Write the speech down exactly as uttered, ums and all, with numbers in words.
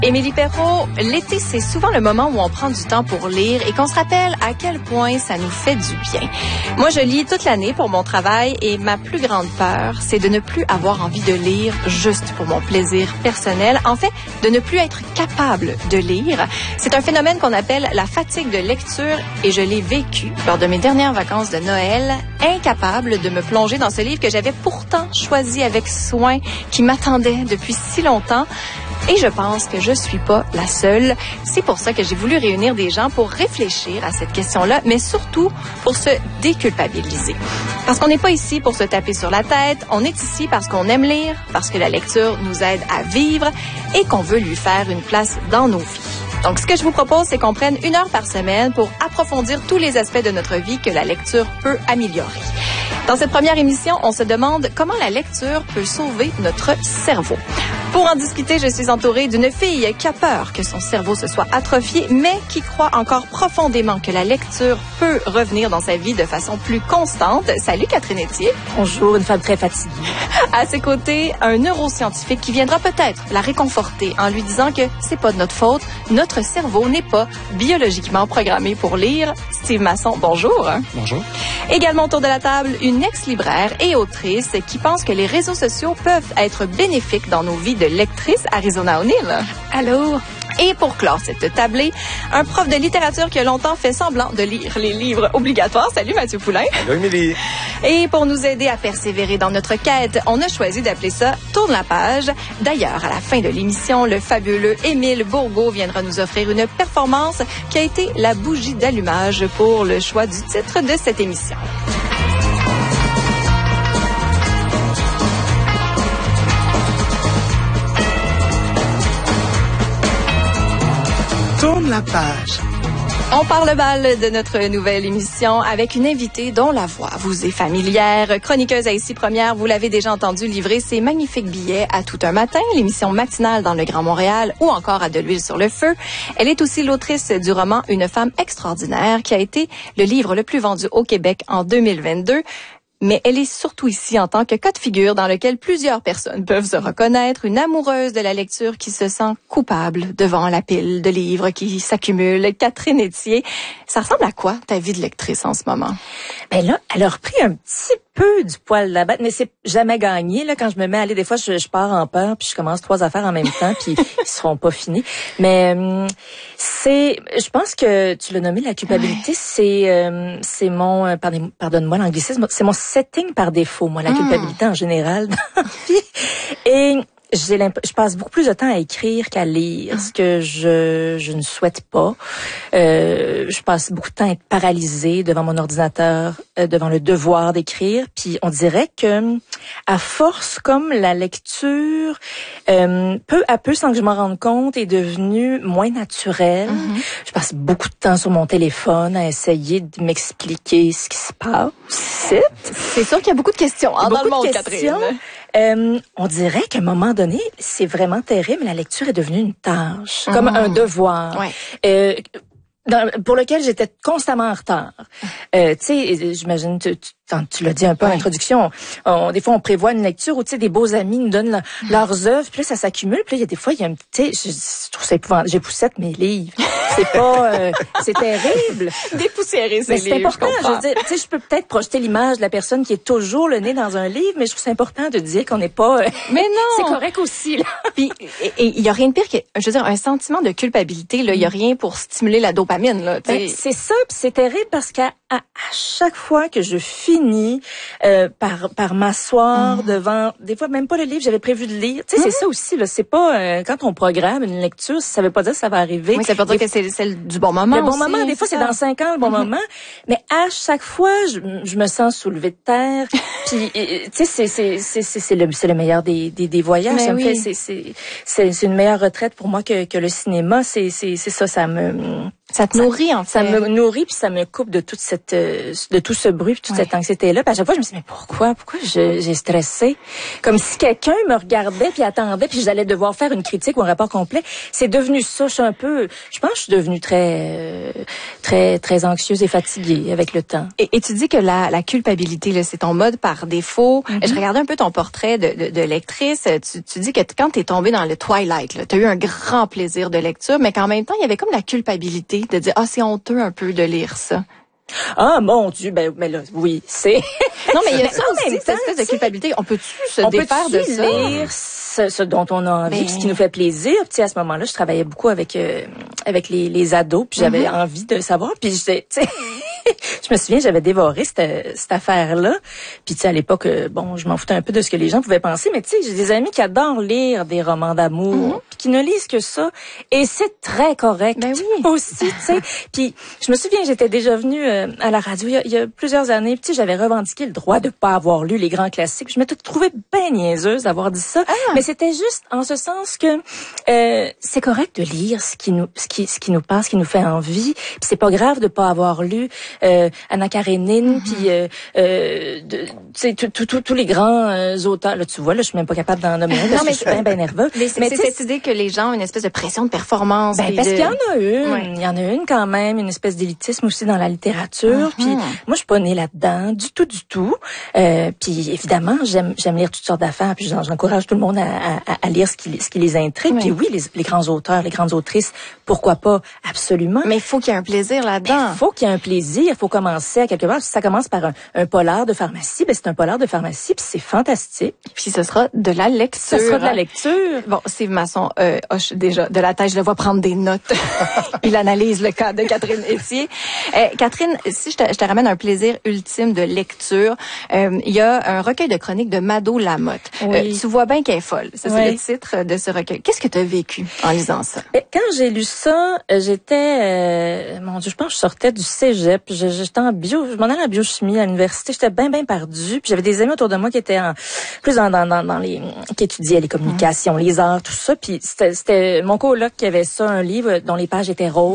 Émilie Perrault, l'été, c'est souvent le moment où on prend du temps pour lire et qu'on se rappelle à quel point ça nous fait du bien. Moi, je lis toute l'année pour mon travail et ma plus grande peur, c'est de ne plus avoir envie de lire juste pour mon plaisir personnel. En fait, de ne plus être capable de lire. C'est un phénomène qu'on appelle la fatigue de lecture et je l'ai vécu lors de mes dernières vacances de Noël, incapable de me plonger dans ce livre que j'avais pourtant choisi avec soin, qui m'attendait depuis si longtemps. Et je pense que je suis pas la seule. C'est pour ça que j'ai voulu réunir des gens pour réfléchir à cette question-là, mais surtout pour se déculpabiliser. Parce qu'on n'est pas ici pour se taper sur la tête, on est ici parce qu'on aime lire, parce que la lecture nous aide à vivre et qu'on veut lui faire une place dans nos vies. Donc, ce que je vous propose, c'est qu'on prenne une heure par semaine pour approfondir tous les aspects de notre vie que la lecture peut améliorer. Dans cette première émission, on se demande comment la lecture peut sauver notre cerveau. Pour en discuter, je suis entourée d'une fille qui a peur que son cerveau se soit atrophié, mais qui croit encore profondément que la lecture peut revenir dans sa vie de façon plus constante. Salut Catherine Etier. Bonjour, une femme très fatiguée. À ses côtés, un neuroscientifique qui viendra peut-être la réconforter en lui disant que c'est pas de notre faute, notre cerveau n'est pas biologiquement programmé pour lire. Steve Masson, bonjour. Bonjour. Également autour de la table, une ex-libraire et autrice qui pense que les réseaux sociaux peuvent être bénéfiques dans nos vies de lectrice, Arizona O'Neill. Allô? Et pour clore cette tablée, un prof de littérature qui a longtemps fait semblant de lire les livres obligatoires. Salut Mathieu Poulain. Allô Émilie. Et pour nous aider à persévérer dans notre quête, on a choisi d'appeler ça « Tourne la page ». D'ailleurs, à la fin de l'émission, le fabuleux Émile Bourgault viendra nous offrir une performance qui a été la bougie d'allumage pour le choix du titre de cette émission. Tourne la page. On parle bal de notre nouvelle émission avec une invitée dont la voix vous est familière. Chroniqueuse à Ici Première, vous l'avez déjà entendu livrer ses magnifiques billets à Tout un matin, l'émission matinale dans le Grand Montréal ou encore à De l'huile sur le feu. Elle est aussi l'autrice du roman Une femme extraordinaire qui a été le livre le plus vendu au Québec en deux mille vingt-deux. Mais elle est surtout ici en tant que cas de figure dans lequel plusieurs personnes peuvent se reconnaître, une amoureuse de la lecture qui se sent coupable devant la pile de livres qui s'accumulent. Catherine Etier, ça ressemble à quoi ta vie de lectrice en ce moment? Ben là, elle a repris un petit peu du poil de la bête, mais c'est jamais gagné. Là, quand je me mets à aller, des fois, je, je pars en peur, puis je commence trois affaires en même temps, puis ils seront pas finis. Mais euh, c'est, je pense que tu l'as nommé, la culpabilité, c'est euh, c'est mon, euh, pardonne-moi l'anglicisme, c'est mon setting par défaut, moi, la culpabilité en général dans la vie. Et j'ai je passe beaucoup plus de temps à écrire qu'à lire, ce que je je ne souhaite pas. Euh, je passe beaucoup de temps à être paralysée devant mon ordinateur, euh, devant le devoir d'écrire. Puis on dirait que à force, comme la lecture, euh, peu à peu, sans que je m'en rende compte, est devenue moins naturelle. Mm-hmm. Je passe beaucoup de temps sur mon téléphone à essayer de m'expliquer ce qui se passe. C'est sûr qu'il y a beaucoup de questions hein, dans le monde, Catherine. Euh, on dirait qu'à un moment donné, c'est vraiment terrible. La lecture est devenue une tâche, mmh. comme un devoir. Ouais. Euh, dans, pour lequel j'étais constamment en retard. Euh, tu sais, j'imagine, tu, tu, tu l'as dit un peu ouais. en introduction, on, on, des fois on prévoit une lecture où tu sais des beaux amis nous donnent la, mmh. leurs œuvres, puis là ça s'accumule, puis là il y a des fois il y a un petit, je, je trouve ça épouvantable, j'époussette mes livres. C'est pas, euh, c'est terrible. Dépoussiérer ces mais c'est livres, important. je, je veux dire, tu sais, je peux peut-être projeter l'image de la personne qui est toujours le nez dans un livre, mais je trouve c'est important de dire qu'on n'est pas. Euh, mais non. C'est correct aussi là. Puis et il y a rien de pire que, je veux dire, un sentiment de culpabilité. Là, il y a rien pour stimuler la dopamine. Là. Ben, c'est ça, puis c'est terrible parce qu'à à, à chaque fois que je finis euh, par par m'asseoir mmh. devant, des fois même pas le livre, j'avais prévu de lire. Tu sais, mmh. c'est ça aussi là. C'est pas euh, quand on programme une lecture, ça veut pas dire que ça va arriver. Oui, ça veut dire que c'est celle du bon moment. Le bon aussi, moment, des fois c'est dans cinq ans le bon mm-hmm. moment, mais à chaque fois je, je me sens soulevée de terre. Puis tu sais c'est c'est c'est c'est le c'est le meilleur des des, des voyages. Mais ça oui. me fait c'est c'est c'est c'est une meilleure retraite pour moi que que le cinéma. C'est c'est c'est ça ça me Ça te nourrit, en fait. Ça me nourrit, puis ça me coupe de toute cette, euh, de tout ce bruit, puis toute ouais. cette anxiété-là. Puis à chaque fois, je me dis, mais pourquoi? Pourquoi je, j'ai stressé? Comme si quelqu'un me regardait, puis attendait, puis j'allais devoir faire une critique ou un rapport complet. C'est devenu ça. Je suis un peu, je pense que je suis devenue très, euh, très, très anxieuse et fatiguée avec le temps. Et, et tu dis que la, la culpabilité, là, c'est ton mode par défaut. Mm-hmm. Je regardais un peu ton portrait de, de, de lectrice. Tu, tu dis que quand t'es tombée dans le Twilight, là, t'as eu un grand plaisir de lecture, mais qu'en même temps, il y avait comme la culpabilité de dire ah c'est honteux un peu de lire ça. Ah mon Dieu, ben mais là oui, c'est non mais il y a ça aussi, cette espèce de culpabilité. On peut-tu se on défaire peut-tu de ça lire ce, ce dont on a envie, ben... ce qui nous fait plaisir. Tu sais, à ce moment-là, je travaillais beaucoup avec euh, avec les, les ados, puis j'avais mm-hmm. envie de savoir, puis j'étais, tu sais, je me souviens, j'avais dévoré cette, cette affaire-là. Puis tu sais, à l'époque, bon, je m'en foutais un peu de ce que les gens pouvaient penser, mais tu sais, j'ai des amis qui adorent lire des romans d'amour, mm-hmm. puis qui ne lisent que ça, et c'est très correct ben oui. aussi, tu sais. Puis je me souviens, j'étais déjà venue euh, à la radio il y a, il y a plusieurs années, puis tu sais, j'avais revendiqué le droit de pas avoir lu les grands classiques. Puis je m'étais trouvée bien niaiseuse d'avoir dit ça, ah. mais c'était juste en ce sens que euh, c'est correct de lire ce qui nous, ce qui, ce qui nous passe, ce qui nous fait envie. Puis c'est pas grave de pas avoir lu euh, Anna Karénine, mm-hmm. puis euh, euh, tu sais, tous les grands euh, auteurs. Là, tu vois, là, je suis même pas capable d'en nommer un parce que je suis bien, bien nerveuse. Mais c'est cette idée que les gens ont une espèce de pression de performance. Ben, parce de... qu'il y en a une, ouais. il y en a une quand même, une espèce d'élitisme aussi dans la littérature. Mm-hmm. Puis moi, je suis pas née là-dedans, du tout, du tout. Euh, puis évidemment, j'aime, j'aime lire toutes sortes d'affaires. Puis j'encourage tout le monde à, à, à lire ce qui, ce qui les intrigue. Oui. Puis oui, les, les grands auteurs, les grandes autrices, pourquoi pas, absolument. Mais il faut qu'il y ait un plaisir là-dedans. Il faut qu'il y ait un plaisir. Il faut commencer à quelque part. Si ça commence par un, un polar de pharmacie, ben c'est un polar de pharmacie, puis c'est fantastique. Puis ce sera de la lecture. Ce sera de la lecture. Bon, Steve Masson, euh, hoche déjà de la tête, je le vois prendre des notes. Il analyse le cas de Catherine Essier. Euh, Catherine, si je te, je te ramène un plaisir ultime de lecture, euh, il y a un recueil de chroniques de Mado Lamotte. Oui. Euh, tu vois bien qu'elle est folle. Ça, c'est oui. le titre de ce recueil. Qu'est-ce que tu as vécu en lisant ça? Quand j'ai lu ça, j'étais, euh, mon Dieu, je pense que je sortais du cégep. J'étais en bio, je m'en allais en biochimie à l'université. J'étais bien, bien perdue. Puis j'avais des amis autour de moi qui étaient en, plus dans, dans, dans, dans les, qui étudiaient les communications, mmh. les arts, tout ça. Puis c'était, c'était mon coloc qui avait ça, un livre dont les pages étaient roses.